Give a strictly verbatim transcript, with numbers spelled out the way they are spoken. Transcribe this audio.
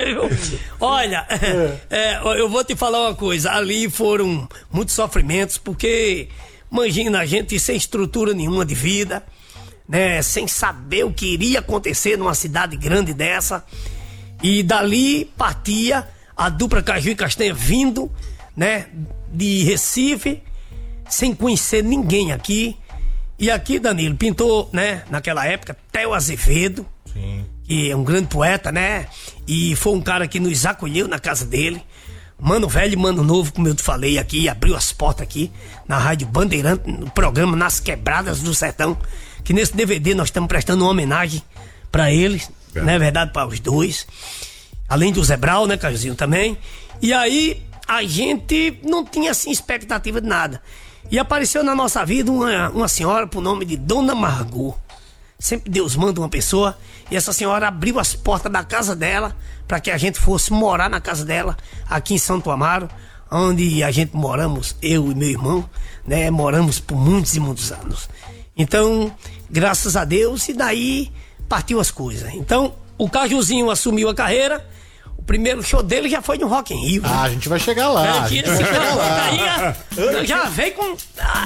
Olha, é. É, eu vou te falar uma coisa. Ali foram muitos sofrimentos, porque, imagina, a gente sem estrutura nenhuma de vida, né? Sem saber o que iria acontecer numa cidade grande dessa. E dali partia a dupla Caju e Castanha vindo, né? De Recife, sem conhecer ninguém aqui. E aqui, Danilo, pintou, né? Naquela época, Theo Azevedo. Sim. Que é um grande poeta, né? E foi um cara que nos acolheu na casa dele. Mano velho e mano novo, como eu te falei aqui, abriu as portas aqui na Rádio Bandeirante, no programa Nas Quebradas do Sertão. Que nesse D V D nós estamos prestando uma homenagem pra eles, é. Não é verdade? Para os dois. Além do Zebral, né, Cajuzinho, também. E aí, a gente não tinha, assim, expectativa de nada. E apareceu na nossa vida uma, uma senhora por nome de Dona Margot. Sempre Deus manda uma pessoa, e essa senhora abriu as portas da casa dela para que a gente fosse morar na casa dela aqui em Santo Amaro, onde a gente moramos, eu e meu irmão, né, moramos por muitos e muitos anos. Então, graças a Deus, e daí partiu as coisas. Então, o Cajuzinho assumiu a carreira. O primeiro show dele já foi no Rock in Rio. Ah, né? A gente vai chegar lá. É, a gente vai chegar lá. Já veio com... Ah,